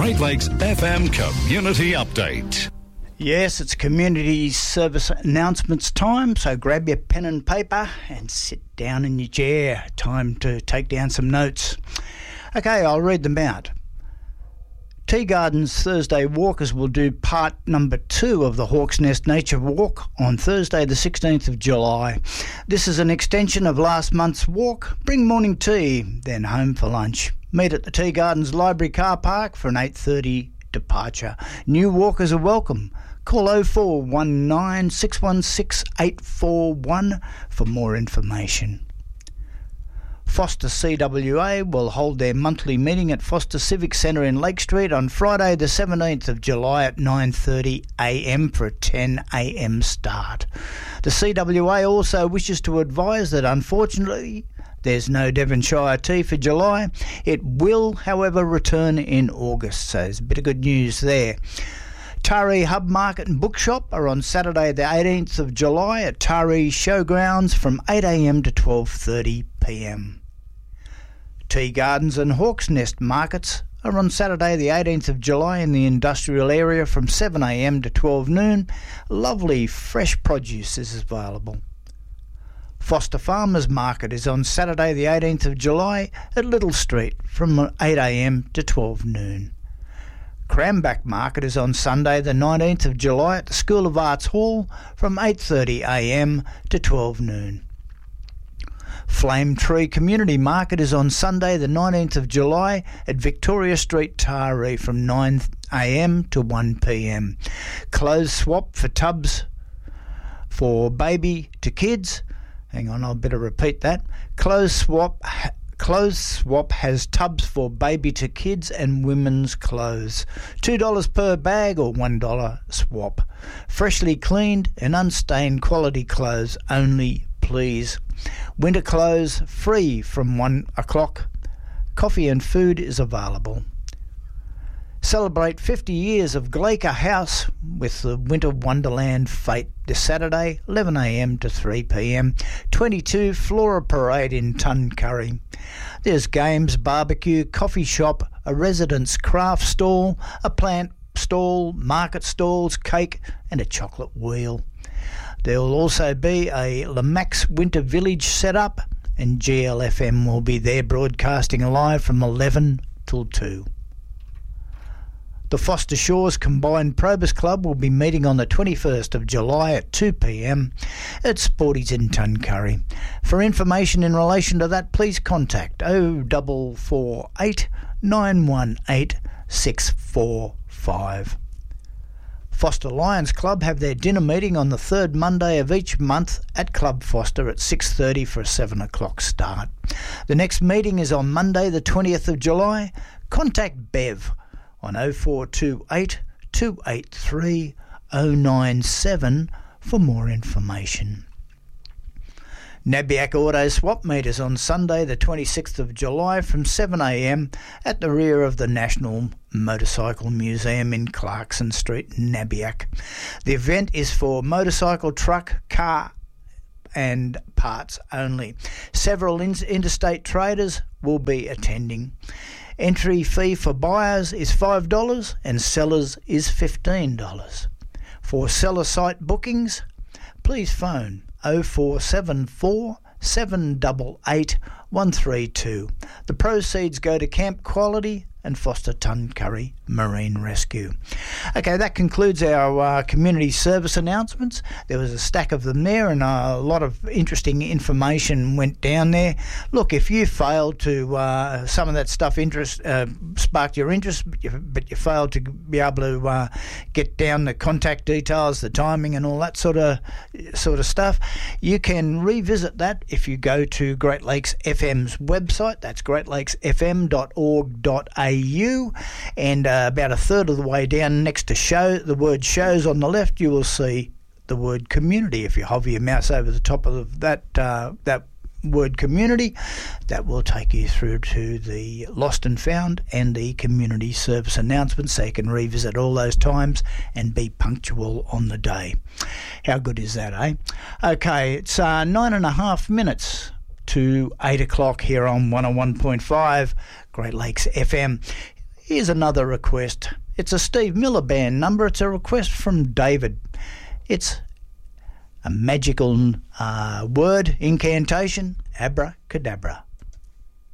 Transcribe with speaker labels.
Speaker 1: Great Lakes FM Community Update.
Speaker 2: Yes, it's community service announcements time, so grab your pen and paper and sit down in your chair. Time to take down some notes. Okay, I'll read them out. Tea Gardens Thursday Walkers will do part number 2 of the Hawk's Nest Nature Walk on Thursday the 16th of July. This is an extension of last month's walk. Bring morning tea, then home for lunch. Meet at the Tea Gardens Library car park for an 8:30 departure. New walkers are welcome. Call 0419 616 841 for more information. Foster CWA will hold their monthly meeting at Foster Civic Centre in Lake Street on Friday the 17th of July at 9:30am for a 10am start. The CWA also wishes to advise that unfortunately there's no Devonshire tea for July. It will, however, return in August, so there's a bit of good news there. Taree Hub Market and Bookshop are on Saturday the 18th of July at Taree Showgrounds from 8am to 12:30pm. Tea Gardens and Hawk's Nest markets are on Saturday the 18th of July in the industrial area from 7am to 12 noon. Lovely fresh produce is available. Foster Farmers Market is on Saturday the 18th of July at Little Street from 8am to 12 noon. Cramback Market is on Sunday the 19th of July at the School of Arts Hall from 8:30am to 12 noon. Flame Tree Community Market is on Sunday the 19th of July at Victoria Street, Taree from 9am to 1pm. Clothes swap for tubs for baby to kids. Hang on, I'll better repeat that. Clothes swap has tubs for baby to kids and women's clothes. $2 per bag or $1 swap. Freshly cleaned and unstained quality clothes only, please. Winter clothes free from 1 o'clock. Coffee and food is available. Celebrate 50 years of Glaker House with the Winter Wonderland Fete this Saturday, 11am to 3pm. 22 Flora Parade in Tuncurry. There's games, barbecue, coffee shop, a residence craft stall, a plant stall, market stalls, cake and a chocolate wheel. There will also be a Lamax Winter Village set up, and GLFM will be there broadcasting live from 11 till 2. The Foster Shores Combined Probus Club will be meeting on the 21st of July at 2pm at Sporties in Tuncurry. For information in relation to that, please contact 0448 918 645. Foster Lions Club have their dinner meeting on the third Monday of each month at Club Foster at 6:30 for a 7 o'clock start. The next meeting is on Monday the 20th of July. Contact Bev on 0428 283 097 for more information. Nabiac Auto Swap Meet is on Sunday the 26th of July from 7am at the rear of the National Motorcycle Museum in Clarkson Street, Nabiac. The event is for motorcycle, truck, car and parts only. Several interstate traders will be attending. Entry fee for buyers is $5 and sellers is $15. For seller site bookings, please phone 0474 788 132. The proceeds go to Camp Quality and Foster Tuncurry Marine Rescue. Okay, that concludes our community service announcements. There was a stack of them there and a lot of interesting information went down there. Look, if you failed to, some of that stuff sparked your interest, but you failed to be able to get down the contact details, the timing and all that sort of stuff, you can revisit that if you go to Great Lakes FM's website. That's greatlatesfm.org.au. And about a third of the way down next to the word shows on the left, you will see the word community. If you hover your mouse over the top of that word community, that will take you through to the Lost and Found and the community service announcements, so you can revisit all those times and be punctual on the day. How good is that, eh? Okay, it's 9.5 minutes to 8 o'clock here on 101.5 Great Lakes FM. Here's another request. It's a Steve Miller Band number. It's a request from David. It's a magical word, incantation, abracadabra.